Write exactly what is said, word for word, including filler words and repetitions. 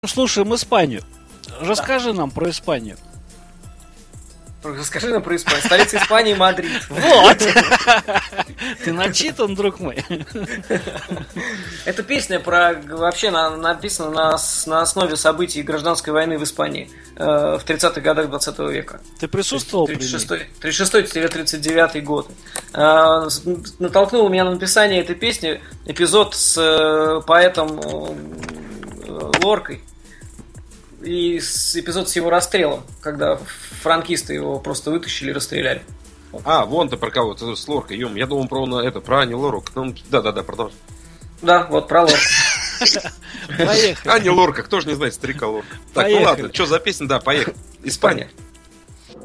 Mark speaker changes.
Speaker 1: Слушаем Испанию. Расскажи нам про Испанию.
Speaker 2: Расскажи нам про Испанию. Столица Испании — Мадрид.
Speaker 1: Вот! Ты начитан, друг мой.
Speaker 2: Эта песня про, вообще на, написана на, на основе событий гражданской войны в Испании э, в тридцатых годах двадцатого века.
Speaker 1: Ты присутствовал при
Speaker 2: тридцать шестой тридцать девятый год. Э, натолкнул меня на написание этой песни эпизод с э, поэтом э, Лоркой. И с, эпизод с его расстрелом, когда франкисты его просто вытащили и расстреляли.
Speaker 3: А, вон ты про кого-то с Лоркой, ем. Я думал про, это, про Ани Лорак. Да-да-да, продолжай.
Speaker 2: Да, вот про Лорку.
Speaker 1: Поехали.
Speaker 3: Ани Лорка, кто же не знает старика Лорка. Так, ну ладно, что за песня, да, поехали. Испания.